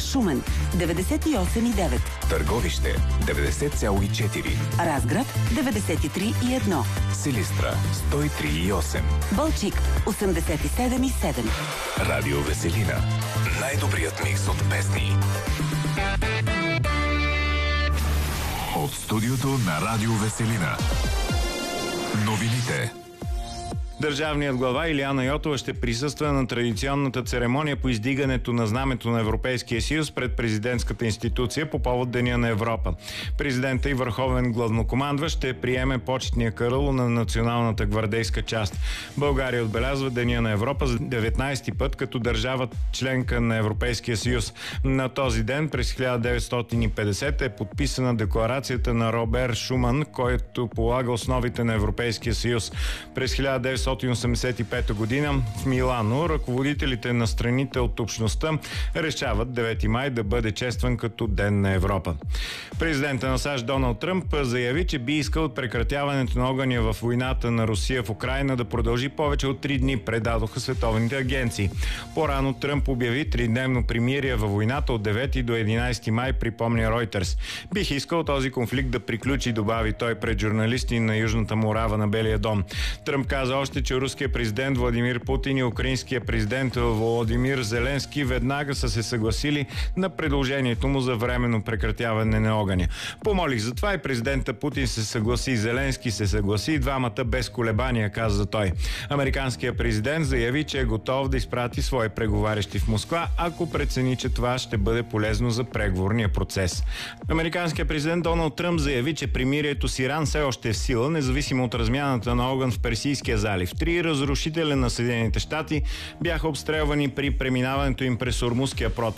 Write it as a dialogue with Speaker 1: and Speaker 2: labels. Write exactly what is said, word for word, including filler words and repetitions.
Speaker 1: Шумен деветдесет и осем и девет,
Speaker 2: Търговище деветдесет цяло и четири,
Speaker 1: Разград деветдесет и три и едно,
Speaker 2: Силистра сто и три и осем,
Speaker 1: Балчик осемдесет и седем и седем.
Speaker 2: Радио Веселина. Най-добрият микс от песни. От студиото на Радио Веселина. Новините.
Speaker 3: Държавният глава Илияна Йотова ще присъства на традиционната церемония по издигането на знамето на Европейския съюз пред президентската институция по повод Деня на Европа. Президента и върховен главнокомандващ ще приеме почетния караул на националната гвардейска част. България отбелязва Деня на Европа за деветнайсети път като държава членка на Европейския съюз. На този ден през хиляда деветстотин и петдесета е подписана декларацията на Робер Шуман, който полага основите на Европейския съюз. През хиляда деветстотин и осемдесет и пета година в Милано ръководителите на страните от общността решават девети май да бъде честван като Ден на Европа. Президентът на САЩ Доналд Тръмп заяви, че би искал прекратяването на огъня в войната на Русия в Украйна да продължи повече от три дни, предадоха световните агенции. По-рано Тръмп обяви тридневно примирие във войната от девети до единайсети май, припомня Ройтерс. Бих искал този конфликт да приключи, добави той пред журналисти на Южната Морава на Белия дом. Тръмп каза още, че руският президент Владимир Путин и украинският президент Володимир Зеленски веднага са се съгласили на предложението му за временно прекратяване на огъня. Помолих за това и президента Путин се съгласи, Зеленски се съгласи и двамата без колебания, каза той. Американският президент заяви, че е готов да изпрати свои преговарящи в Москва, ако прецени, че това ще бъде полезно за преговорния процес. Американският президент Доналд Тръмп заяви, че примирието с Иран все още е в сила, независимо от размяната на огън в Персийския залив. Три разрушители на Съединените щати бяха обстрелвани при преминаването им през Ормузския проток.